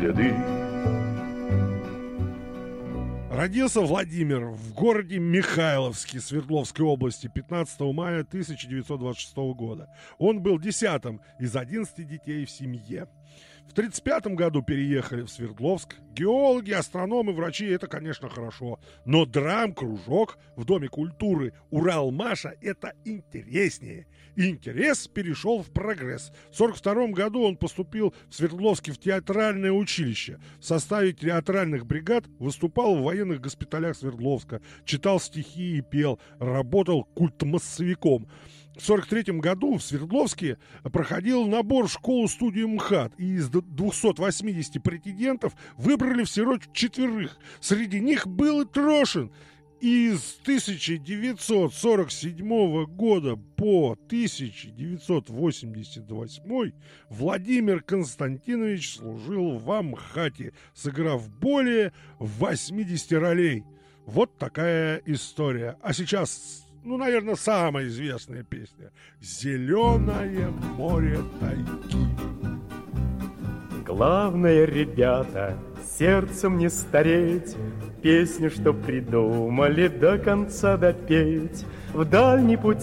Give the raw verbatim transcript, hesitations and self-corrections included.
следы. Родился Владимир в городе Михайловске Свердловской области пятнадцатого мая тысяча девятьсот двадцать шестого года. Он был десятым из одиннадцати детей в семье. В тридцать пятом году переехали в Свердловск. Геологи, астрономы, врачи — это, конечно, хорошо. Но драм-кружок в Доме культуры «Уралмаша» — это интереснее. И интерес перешел в прогресс. В сорок втором году он поступил в Свердловске в театральное училище. В составе театральных бригад выступал в военных госпиталях Свердловска, читал стихи и пел, работал культмассовиком. В сорок третьем году в Свердловске проходил набор в школу-студию МХАТ, и из двухсот восьмидесяти претендентов выбрали всего четверых. Среди них был и Трошин. Из тысяча девятьсот сорок седьмого года по тысяча девятьсот восемьдесят восьмой Владимир Константинович служил в МХАТе, сыграв более восьмидесяти ролей. Вот такая история. А сейчас... Ну, наверное, самая известная песня «Зеленое море тайги». Главное, ребята, сердцем не стареть, песню, что придумали, до конца допеть. В дальний путь